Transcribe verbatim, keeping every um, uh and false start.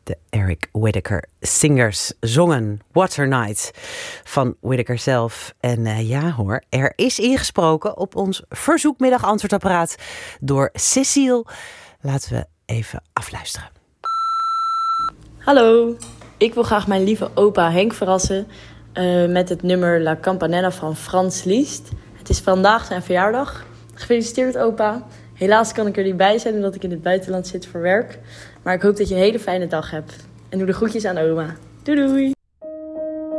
De Eric Whitacre Singers zongen Water Night van Whitacre zelf. En uh, ja hoor, er is ingesproken op ons verzoekmiddag-antwoordapparaat door Cecile. Laten we even afluisteren. Hallo, ik wil graag mijn lieve opa Henk verrassen uh, met het nummer La Campanella van Franz Liszt. Het is vandaag zijn verjaardag. Gefeliciteerd opa. Helaas kan ik er niet bij zijn omdat ik in het buitenland zit voor werk. Maar ik hoop dat je een hele fijne dag hebt. En doe de groetjes aan oma. Doei doei!